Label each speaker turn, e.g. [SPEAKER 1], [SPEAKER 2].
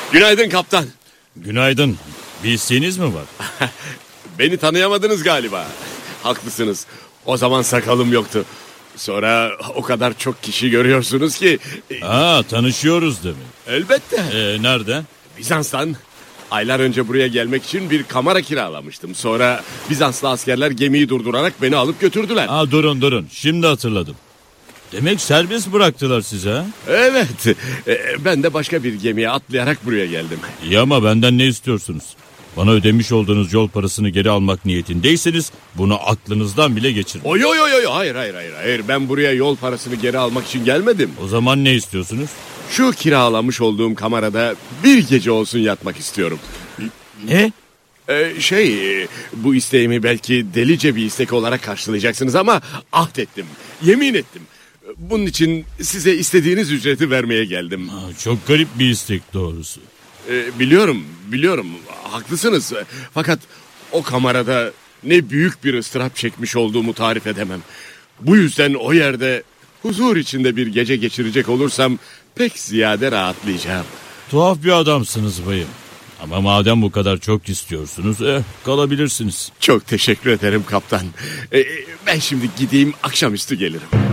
[SPEAKER 1] Günaydın kaptan.
[SPEAKER 2] Günaydın. Bir isteğiniz mi var?
[SPEAKER 1] Beni tanıyamadınız galiba. Haklısınız. O zaman sakalım yoktu. Sonra o kadar çok kişi görüyorsunuz ki.
[SPEAKER 2] Tanışıyoruz demek.
[SPEAKER 1] Elbette.
[SPEAKER 2] Nerede?
[SPEAKER 1] Bizans'tan. Aylar önce buraya gelmek için bir kamera kiralamıştım. Sonra Bizanslı askerler gemiyi durdurarak beni alıp götürdüler.
[SPEAKER 2] Durun. Şimdi hatırladım. Demek serbest bıraktılar size ha?
[SPEAKER 1] Evet. Ben de başka bir gemiye atlayarak buraya geldim.
[SPEAKER 2] İyi ama benden ne istiyorsunuz? Bana ödemiş olduğunuz yol parasını geri almak niyetindeyseniz bunu aklınızdan bile geçirin.
[SPEAKER 1] Yo. Hayır. Ben buraya yol parasını geri almak için gelmedim.
[SPEAKER 2] O zaman ne istiyorsunuz?
[SPEAKER 1] Şu kiralamış olduğum kamerada bir gece olsun yatmak istiyorum.
[SPEAKER 2] Ne?
[SPEAKER 1] Bu isteğimi belki delice bir istek olarak karşılayacaksınız ama ahdettim, yemin ettim. Bunun için size istediğiniz ücreti vermeye geldim.
[SPEAKER 2] Çok garip bir istek doğrusu.
[SPEAKER 1] Biliyorum, haklısınız. Fakat o kamerada ne büyük bir ıstırap çekmiş olduğumu tarif edemem. Bu yüzden o yerde huzur içinde bir gece geçirecek olursam pek ziyade rahatlayacağım.
[SPEAKER 2] Tuhaf bir adamsınız bayım. Ama madem bu kadar çok istiyorsunuz kalabilirsiniz.
[SPEAKER 1] Çok teşekkür ederim kaptan. Ben şimdi gideyim, akşamüstü gelirim.